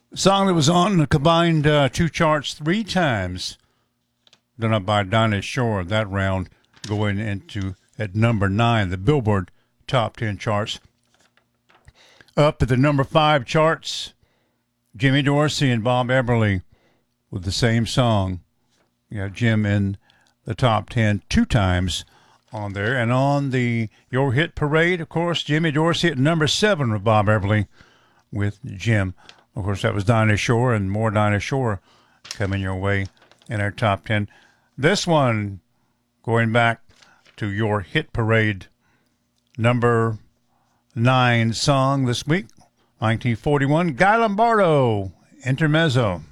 Song that was on the combined two charts three times, done up by Dinah Shore that round, going into at number 9, the Billboard Top 10 charts. Up at the number 5 charts, Jimmy Dorsey and Bob Eberly with the same song. You have Jim in the top 10 two times on there. And on the Your Hit Parade, of course, Jimmy Dorsey at number 7 with Bob Eberly with Jim. Of course, that was Dinah Shore, and more Dinah Shore coming your way in our top 10. This one, going back to Your Hit Parade, number 9 song this week, 1941, Guy Lombardo, Intermezzo.